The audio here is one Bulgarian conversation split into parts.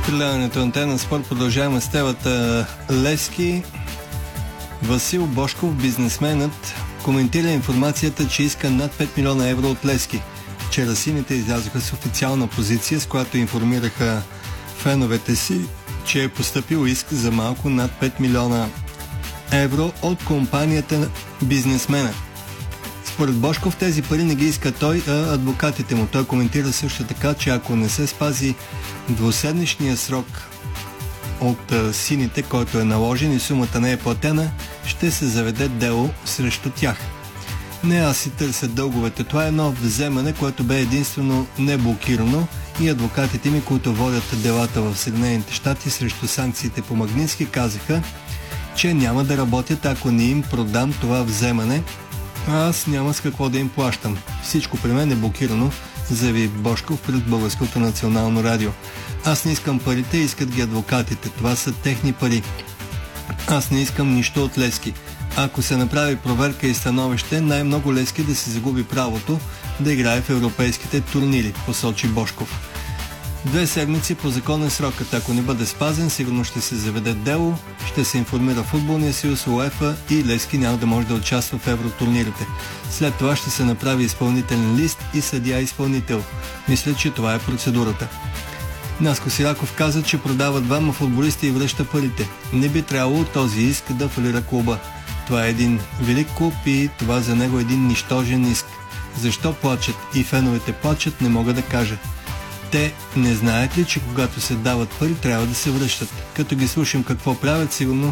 предаването Антена Спорт продължаваме с темата Левски. Васил Божков, бизнесменът, коментира информацията, че иска над 5 милиона евро от Левски. Вчера сините излязоха с официална позиция, с която информираха феновете си, че е постъпил иск за малко над 5 милиона евро от компанията на бизнесмена. Според Божков тези пари не ги иска той, а адвокатите му. Той коментира също така, че ако не се спази двуседмичния срок от сините, който е наложен и сумата не е платена, ще се заведе дело срещу тях. Не аз си търся дълговете. Това е едно вземане, което бе единствено неблокирано и адвокатите ми, които водят делата в Съединените щати срещу санкциите по Магнитски, казаха, че няма да работят, ако не им продам това вземане. Аз няма с какво да им плащам. Всичко при мен е блокирано, заяви Божков пред Българското национално радио. Аз не искам парите, искат ги адвокатите. Това са техни пари. Аз не искам нищо от Левски. Ако се направи проверка и становище, най-много Левски да си загуби правото да играе в европейските турнири, посочи Божков. 2 седмици по закон е срокът. Ако не бъде спазен, сигурно ще се заведе дело, ще се информира Футболния съюз, УЕФА и Левски няма да може да участва в евротурнирите. След това ще се направи изпълнителен лист и съдия-изпълнител. Мисля, че това е процедурата. Наско Сираков каза, че продава двама футболисти и връща парите. Не би трябвало този иск да фалира клуба. Това е един велик клуб и това за него е един нищожен иск. Защо плачат и феновете плачат, не мога да кажа. Те не знаят ли, че когато се дават пари, трябва да се връщат? Като ги слушам какво правят, сигурно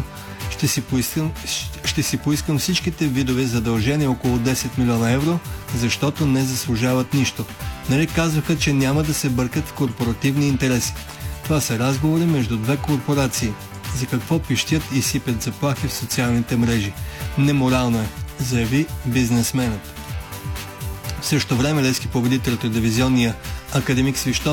ще си поискам всичките видове задължения около 10 милиона евро, защото не заслужават нищо. Нали казваха, че няма да се бъркат в корпоративни интереси. Това са разговори между две корпорации. За какво пищят и сипят заплахи в социалните мрежи? Неморално е, заяви бизнесменът. В същото време Левски победи третодивизионния Академик Свищов